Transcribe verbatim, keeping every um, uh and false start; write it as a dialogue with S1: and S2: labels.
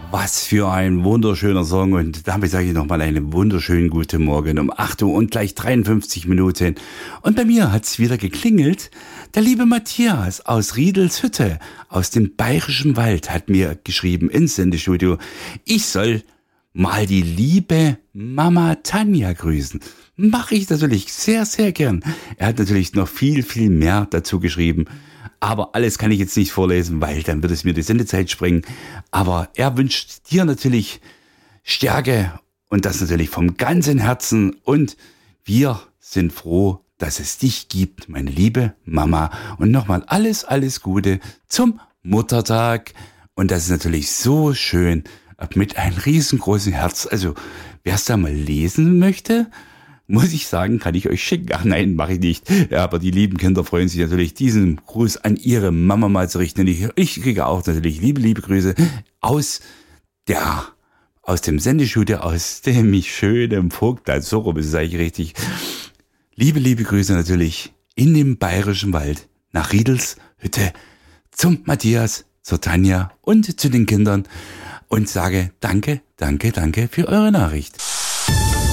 S1: Was für ein wunderschöner Song und damit sage ich nochmal einen wunderschönen guten Morgen um acht Uhr und gleich dreiundfünfzig Minuten. Und bei mir hat's wieder geklingelt. Der liebe Matthias aus Riedelshütte aus dem Bayerischen Wald hat mir geschrieben ins Sendestudio, ich soll mal die liebe Mama Tanja grüßen. Mache ich natürlich sehr, sehr gern. Er hat natürlich noch viel, viel mehr dazu geschrieben. Aber alles kann ich jetzt nicht vorlesen, weil dann wird es mir die Sendezeit sprengen. Aber er wünscht dir natürlich Stärke und das natürlich vom ganzen Herzen. Und wir sind froh, dass es dich gibt, meine liebe Mama. Und nochmal alles, alles Gute zum Muttertag. Und das ist natürlich so schön mit einem riesengroßen Herz. Also wer es da mal lesen möchte, muss ich sagen, kann ich euch schicken. Ach nein, mache ich nicht. Ja, aber die lieben Kinder freuen sich natürlich, diesen Gruß an ihre Mama mal zu richten. Und ich, ich kriege auch natürlich liebe, liebe Grüße aus der, aus dem Sendestudio, aus dem schönen Vogtland. So rum ist es eigentlich richtig. Liebe, liebe Grüße natürlich in dem Bayerischen Wald nach Riedelshütte zum Matthias, zur Tanja und zu den Kindern und sage danke, danke, danke für eure Nachricht.